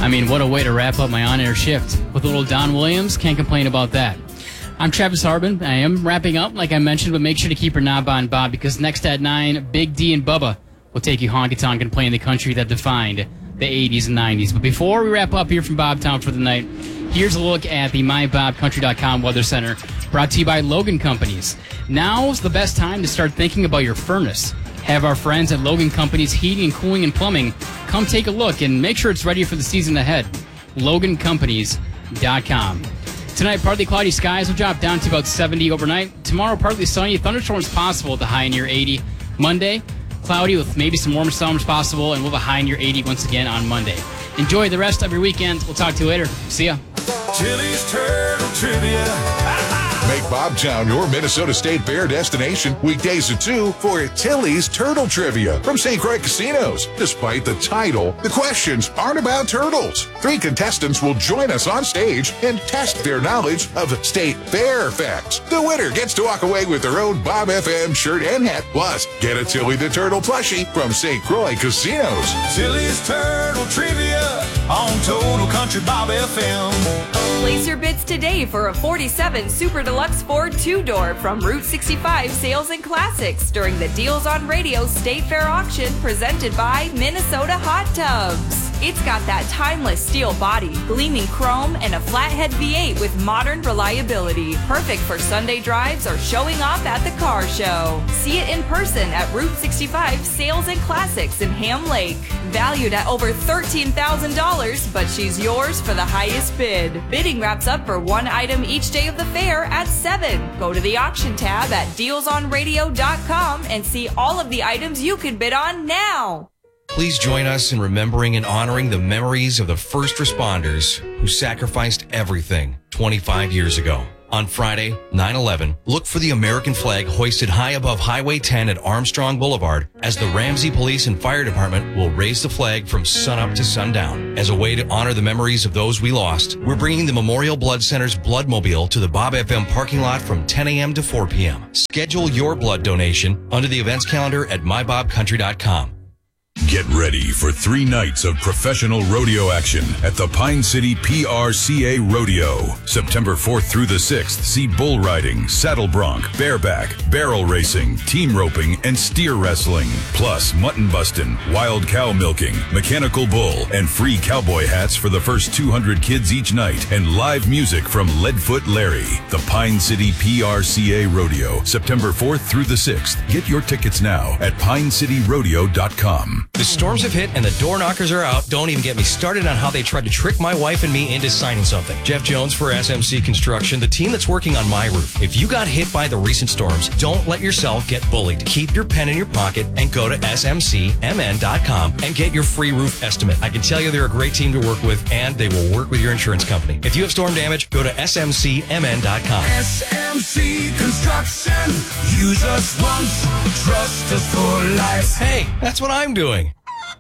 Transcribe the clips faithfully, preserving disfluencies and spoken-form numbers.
I mean, what a way to wrap up my on-air shift. With a little Don Williams, can't complain about that. I'm Travis Harbin. I am wrapping up, like I mentioned, but make sure to keep your knob on, Bob, because next at nine, Big D and Bubba will take you honky-tonk and play in the country that defined the eighties and nineties. But before we wrap up here from Bobtown for the night, here's a look at the my bob country dot com Weather Center, brought to you by Logan Companies. Now's the best time to start thinking about your furnace. Have our friends at Logan Companies Heating and Cooling and Plumbing come take a look and make sure it's ready for the season ahead. logan companies dot com. Tonight, partly cloudy skies will drop down to about seventy overnight. Tomorrow, partly sunny. Thunderstorms possible at the high near eighty. Monday, cloudy with maybe some warm storms possible, and we'll have a high near eighty once again on Monday. Enjoy the rest of your weekend. We'll talk to you later. See ya. Chili's Turtle Trivia. Make Bobtown your Minnesota State Fair destination weekdays at two for Tilly's Turtle Trivia from Saint Croix Casinos. Despite the title, the questions aren't about turtles. Three contestants will join us on stage and test their knowledge of state fair facts. The winner gets to walk away with their own Bob F M shirt and hat. Plus, get a Tilly the Turtle plushie from Saint Croix Casinos. Tilly's Turtle Trivia on Total Country Bob F M. Place your bids today for a forty-seven Super Deluxe Ford two-door from Route sixty-five Sales and Classics during the Deals on Radio State Fair auction presented by Minnesota Hot Tubs. It's got that timeless steel body, gleaming chrome, and a flathead V eight with modern reliability. Perfect for Sunday drives or showing off at the car show. See it in person at Route sixty-five Sales and Classics in Ham Lake. Valued at over thirteen thousand dollars, but she's yours for the highest bid. Bidding wraps up for one item each day of the fair at seven. Go to the auction tab at deals on radio dot com and see all of the items you can bid on now. Please join us in remembering and honoring the memories of the first responders who sacrificed everything twenty-five years ago. On Friday, nine eleven, look for the American flag hoisted high above Highway ten at Armstrong Boulevard as the Ramsey Police and Fire Department will raise the flag from sunup to sundown. As a way to honor the memories of those we lost, we're bringing the Memorial Blood Center's Bloodmobile to the Bob F M parking lot from ten a.m. to four p.m. Schedule your blood donation under the events calendar at my bob country dot com. Get ready for three nights of professional rodeo action at the Pine City P R C A Rodeo. September fourth through the sixth, see bull riding, saddle bronc, bareback, barrel racing, team roping, and steer wrestling. Plus, mutton bustin', wild cow milking, mechanical bull, and free cowboy hats for the first two hundred kids each night, and live music from Leadfoot Larry. The Pine City P R C A Rodeo, September fourth through the sixth. Get your tickets now at pine city rodeo dot com. The storms have hit and the door knockers are out. Don't even get me started on how they tried to trick my wife and me into signing something. Jeff Jones for S M C Construction, the team that's working on my roof. If you got hit by the recent storms, don't let yourself get bullied. Keep your pen in your pocket and go to S M C M N dot com and get your free roof estimate. I can tell you they're a great team to work with, and they will work with your insurance company. If you have storm damage, go to S M C M N dot com. S M C Construction. Use us once, trust us for life. Hey, that's what I'm doing.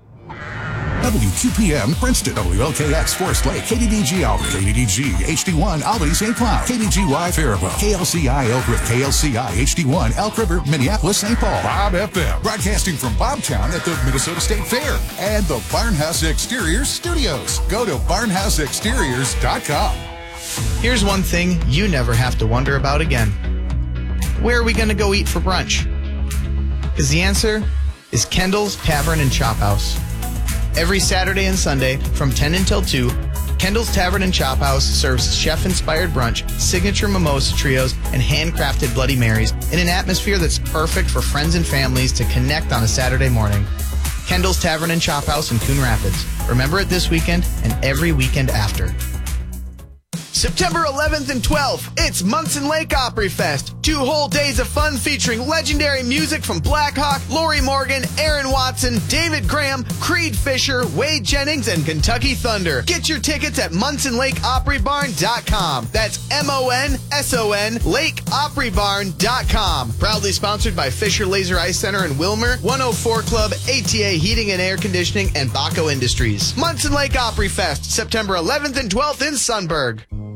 W Q P M Princeton, W L K X Forest Lake, K D D G Albany, K D D G H D one Albany Saint Cloud, K D G Y Faribault, K L C I Elk River, K L C I H D one Elk River, Minneapolis, Saint Paul. Bob F M, broadcasting from Bobtown at the Minnesota State Fair and the Barnhouse Exteriors Studios. Go to barnhouse exteriors dot com. Here's one thing you never have to wonder about again. Where are we going to go eat for brunch? Because the answer is Kendall's Tavern and Chop House. Every Saturday and Sunday from ten until two, Kendall's Tavern and Chop House serves chef-inspired brunch, signature mimosa trios, and handcrafted Bloody Marys in an atmosphere that's perfect for friends and families to connect on a Saturday morning. Kendall's Tavern and Chop House in Coon Rapids. Remember it this weekend and every weekend after. September eleventh and twelfth, it's Munson Lake Opry Fest. Two whole days of fun featuring legendary music from Black Hawk, Lori Morgan, Aaron Watson, David Graham, Creed Fisher, Wade Jennings, and Kentucky Thunder. Get your tickets at munson lake opry barn dot com. That's M O N S O N, lake opry barn dot com. Proudly sponsored by Fisher Laser Ice Center in Wilmer, one oh four Club, A T A Heating and Air Conditioning, and Baco Industries. Munson Lake Opry Fest, September eleventh and twelfth in Sunburg.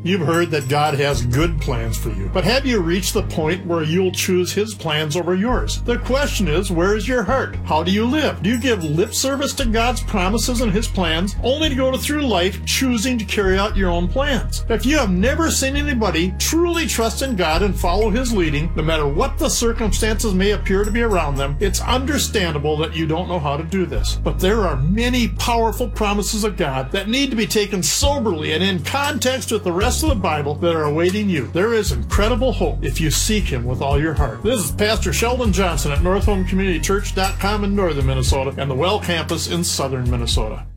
You've heard that God has good plans for you, but have you reached the point where you'll choose His plans over yours? The question is, where is your heart? How do you live? Do you give lip service to God's promises and His plans, only to go through life choosing to carry out your own plans? If you have never seen anybody truly trust in God and follow His leading, no matter what the circumstances may appear to be around them, it's understandable that you don't know how to do this. But there are many powerful promises of God that need to be taken soberly and in context with the rest of the Bible that are awaiting you. There is incredible hope if you seek Him with all your heart. This is Pastor Sheldon Johnson at North Home Community Church dot com in northern Minnesota and the Well Campus in southern Minnesota.